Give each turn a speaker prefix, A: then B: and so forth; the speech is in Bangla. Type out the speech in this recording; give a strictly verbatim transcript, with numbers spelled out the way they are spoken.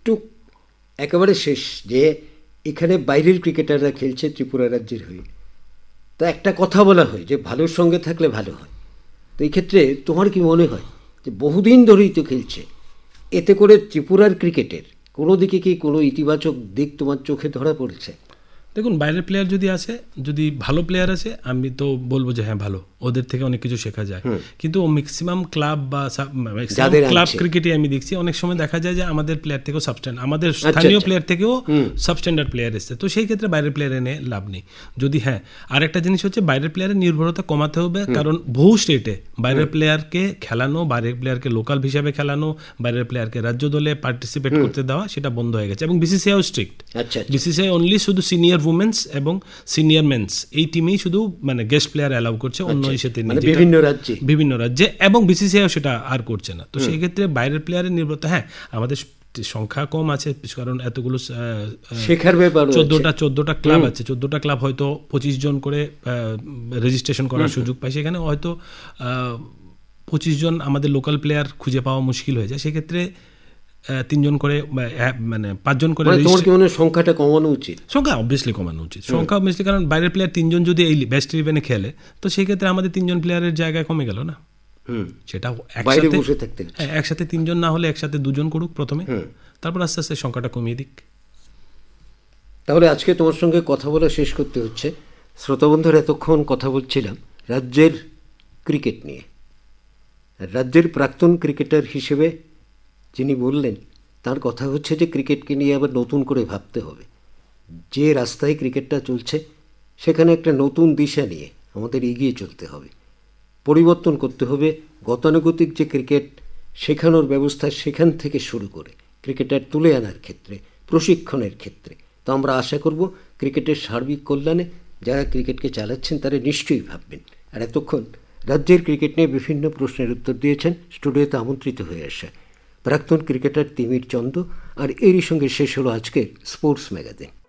A: একটু একেবারে শেষ, যে এখানে বাইরের ক্রিকেটাররা খেলছে ত্রিপুরা রাজ্যের হয়ে, তা একটা কথা বলা হয় যে ভালোর সঙ্গে থাকলে ভালো হয়। তো এই ক্ষেত্রে তোমার কি মনে হয় যে বহুদিন ধরেই তো খেলছে, এতে করে ত্রিপুরার ক্রিকেটের কোনো দিকে কি কোনো ইতিবাচক দিক তোমার চোখে ধরা পড়েছে?
B: দেখুন, বাইরের প্লেয়ার যদি আসে, যদি ভালো প্লেয়ার আসে, আমি তো বলবো যে হ্যাঁ ভালো, ওদের থেকে অনেক কিছু শেখা যায়। কিন্তু ম্যাক্সিমাম ক্লাব বা ম্যাক্সিমাম ক্লাব ক্রিকেটে আমি দেখছি অনেক সময় দেখা যায় যে আমাদের প্লেয়ার থেকেও সাবস্ট্যান্ড, আমাদের স্থানীয় প্লেয়ার থেকেও সাবস্ট্যান্ডার্ড প্লেয়ার এসছে। তো সেই ক্ষেত্রে বাইরের প্লেয়ার এনে লাভ নেই। যদি হ্যাঁ, আর একটা জিনিস হচ্ছে বাইরের প্লেয়ারের নির্ভরতা কমাতে হবে, কারণ বহু স্টেটে বাইরের প্লেয়ারকে খেলানো, বাইরের প্লেয়ারকে লোকাল হিসাবে খেলানো, বাইরের প্লেয়ারকে রাজ্য দলে পার্টিসিপেট করতে দেওয়া, সেটা বন্ধ হয়ে গেছে। এবং বিসিসিআইও স্ট্রিক্ট। বিসিসিআই অনলি শুধু সিনিয়র উমেন্স এবং সিনিয়র মেন্স এই টিমেই শুধু মানে গেস্ট প্লেয়ার অ্যালাউ করছে, অন্য ইস্যুতে নেই
A: বিভিন্ন রাজ্যে বিভিন্ন
B: রাজ্যে এবং বিসিসিআইও সেটা আর করছে না। তো সেই ক্ষেত্রে বাইরের প্লেয়ারের নির্ভরতা, হ্যাঁ আমাদের সংখ্যা কম আছে, কারণ এতগুলো
A: শেখার ব্যাপার,
B: চোদ্দোটা চোদ্দোটা ক্লাব আছে, চোদ্দোটা ক্লাব হয়তো পঁচিশ জন করে রেজিস্ট্রেশন করার সুযোগ পায়, সেখানে হয়তো পঁচিশ জন আমাদের লোকাল প্লেয়ার খুঁজে পাওয়া মুশকিল হয়ে যায়। সেক্ষেত্রে তিনজন করে মানে পাঁচজন করে
A: সংখ্যাটা কমানো উচিত,
B: সংখ্যা অবভিয়াসলি কমানো উচিত সংখ্যা অবভিয়াসলি কারণ বাইরের প্লেয়ার তিনজন যদি এই বেস্ট ইলেভেনে খেলে, তো সেই ক্ষেত্রে আমাদের তিনজন প্লেয়ারের জায়গায় কমে গেল না। সেটা একসাথে একসাথে তিনজন না হলে একসাথে দুজন করুক প্রথমে, তারপর আস্তে আস্তে সংখ্যাটা কমিয়ে দিক।
A: তাহলে আজকে তোমার সঙ্গে কথা বলা শেষ করতে হচ্ছে। শ্রোতাবন্ধুরা, এতক্ষণ কথা বলছিলাম রাজ্যের ক্রিকেট নিয়ে। রাজ্যের প্রাক্তন ক্রিকেটার হিসেবে যিনি বললেন, তার কথা হচ্ছে যে ক্রিকেটকে নিয়ে আবার নতুন করে ভাবতে হবে। যে রাস্তায় ক্রিকেটটা চলছে সেখানে একটা নতুন দিশা নিয়ে আমাদের এগিয়ে চলতে হবে, পরিবর্তন করতে হবে গতানুগতিক যে ক্রিকেট শেখানোর ব্যবস্থা, সেখান থেকে শুরু করে ক্রিকেটার তুলে আনার ক্ষেত্রে, প্রশিক্ষণের ক্ষেত্রে। তো আমরা আশা করব ক্রিকেটের সার্বিক কল্যাণে যারা ক্রিকেটকে চালাচ্ছেন তারা নিশ্চয়ই ভাববেন। আর এতক্ষণ রাজ্যের ক্রিকেট নিয়ে বিভিন্ন প্রশ্নের উত্তর দিয়েছেন স্টুডিওতে আমন্ত্রিত হয়ে আসা প্রাক্তন ক্রিকেটার তিমির চন্দ। আর এরই সঙ্গে শেষ হলো আজকের স্পোর্টস ম্যাগাজিন।